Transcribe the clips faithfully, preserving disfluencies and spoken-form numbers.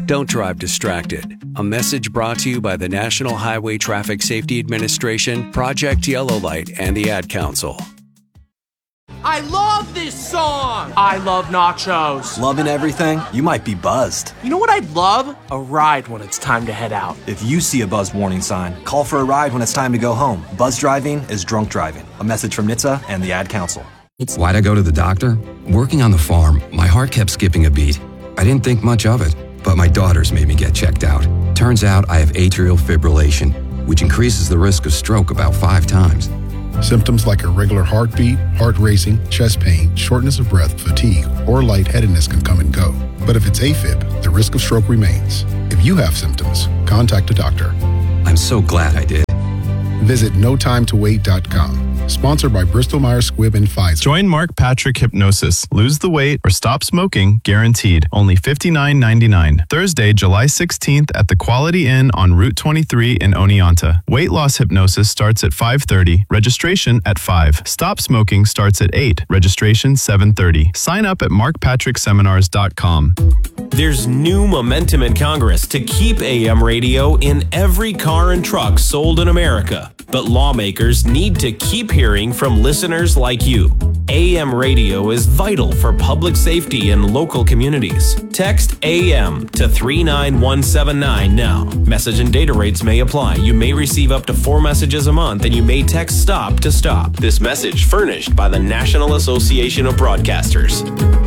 Don't drive distracted. A message brought to you by the National Highway Traffic Safety Administration, Project Yellow Light, and the Ad Council. I love this song! I love nachos. Loving everything? You might be buzzed. You know what I'd love? A ride when it's time to head out. If you see a buzz warning sign, call for a ride when it's time to go home. Buzz driving is drunk driving. A message from N H T S A and the Ad Council. Why'd I go to the doctor? Working on the farm, my heart kept skipping a beat. I didn't think much of it, but my daughters made me get checked out. Turns out I have atrial fibrillation, which increases the risk of stroke about five times. Symptoms like irregular heartbeat, heart racing, chest pain, shortness of breath, fatigue, or lightheadedness can come and go. But if it's AFib, the risk of stroke remains. If you have symptoms, contact a doctor. I'm so glad I did. Visit no time to wait dot com. Sponsored by Bristol Myers Squibb and Pfizer. Join Mark Patrick Hypnosis. Lose the weight or stop smoking, guaranteed. Only fifty-nine ninety-nine. Thursday, July sixteenth at the Quality Inn on Route twenty-three in Oneonta. Weight loss hypnosis starts at five thirty. Registration at five. Stop smoking starts at eight. Registration seven thirty. Sign up at mark patrick seminars dot com. There's new momentum in Congress to keep A M radio in every car and truck sold in America. But lawmakers need to keep hearing from listeners like you. A M radio is vital for public safety in local communities. Text A M to three nine one seven nine now. Message and data rates may apply. You may receive up to four messages a month, and you may text STOP to stop. This message furnished by the National Association of Broadcasters.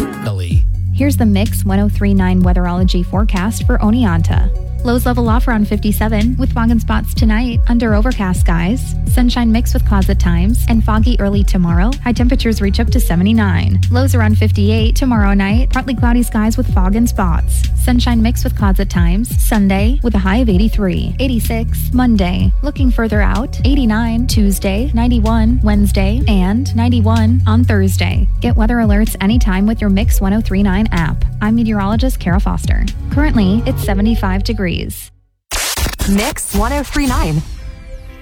Here's the Mix ten thirty-nine weatherology forecast for Oneonta. Lows level off around fifty-seven with fog and spots tonight under overcast skies. Sunshine mixed with clouds at times and foggy early tomorrow. High temperatures reach up to seventy-nine. Lows around fifty-eight tomorrow night. Partly cloudy skies with fog and spots. Sunshine mixed with clouds at times. Sunday with a high of eighty-three. eighty-six Monday. Looking further out, eighty-nine Tuesday, ninety-one Wednesday, and ninety-one on Thursday. Get weather alerts anytime with your Mix ten thirty-nine app. I'm meteorologist Kara Foster. Currently, it's seventy-five degrees. Mix ten thirty-nine.